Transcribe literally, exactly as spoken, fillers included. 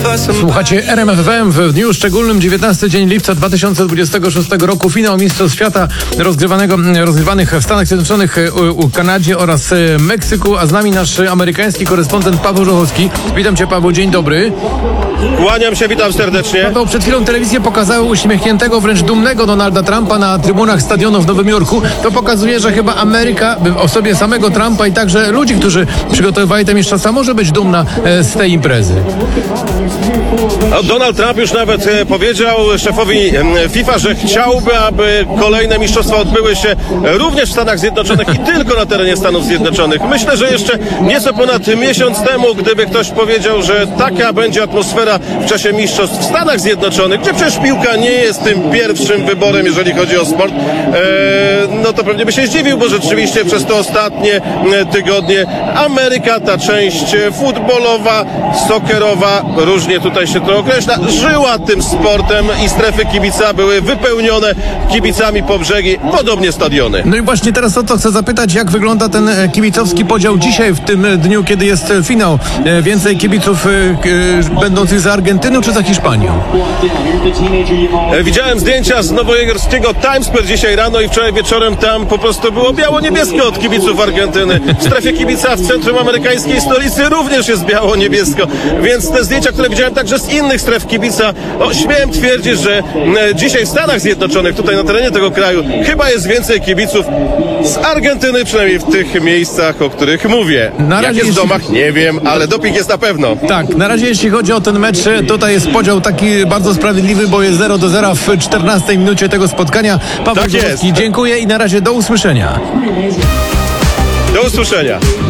Słuchacie R M F F M w dniu szczególnym, dziewiętnasty dzień lipca dwa tysiące dwudziestego szóstego roku, finał Mistrzostw Świata rozgrywanego, rozgrywanych w Stanach Zjednoczonych, u, u Kanadzie oraz Meksyku, a z nami nasz amerykański korespondent Paweł Żochowski. Witam Cię, Paweł, dzień dobry. Kłaniam się, witam serdecznie. Paweł, przed chwilą telewizje pokazały uśmiechniętego, wręcz dumnego Donalda Trumpa na trybunach stadionu w Nowym Jorku. To pokazuje, że chyba Ameryka w osobie samego Trumpa i także ludzi, którzy przygotowywali te mistrzostwa, może być dumna z tej imprezy. No, Donald Trump już nawet e, powiedział szefowi e, FIFA, że chciałby, aby kolejne mistrzostwa odbyły się również w Stanach Zjednoczonych i tylko na terenie Stanów Zjednoczonych. Myślę, że jeszcze nieco ponad miesiąc temu, gdyby ktoś powiedział, że taka będzie atmosfera w czasie mistrzostw w Stanach Zjednoczonych, gdzie przecież piłka nie jest tym pierwszym wyborem, jeżeli chodzi o sport, e, no to pewnie by się zdziwił, bo rzeczywiście przez te ostatnie e, tygodnie Ameryka, ta część futbolowa, soccerowa, różnie tutaj się to określa, żyła tym sportem i strefy kibica były wypełnione kibicami po brzegi, podobnie stadiony. No i właśnie teraz o to chcę zapytać, jak wygląda ten kibicowski podział dzisiaj w tym dniu, kiedy jest finał? Więcej kibiców będących za Argentyną czy za Hiszpanią? Widziałem zdjęcia z nowojorskiego Times Square dzisiaj rano i wczoraj wieczorem tam po prostu było biało-niebiesko od kibiców Argentyny. W strefie kibica w centrum amerykańskiej stolicy również jest biało-niebiesko, więc te zdjęcia, które widziałem także z innych stref kibica, o, śmiem twierdzić, że e, dzisiaj w Stanach Zjednoczonych, tutaj na terenie tego kraju, chyba jest więcej kibiców z Argentyny, przynajmniej w tych miejscach, o których mówię. Na Jak razie jest w jeśli... domach, nie wiem, ale doping jest na pewno. Tak, na razie jeśli chodzi o ten mecz, tutaj jest podział taki bardzo sprawiedliwy, bo jest zero do zera w czternastej minucie tego spotkania. Paweł Tak Żochowski, jest. dziękuję i na razie do usłyszenia. Do usłyszenia.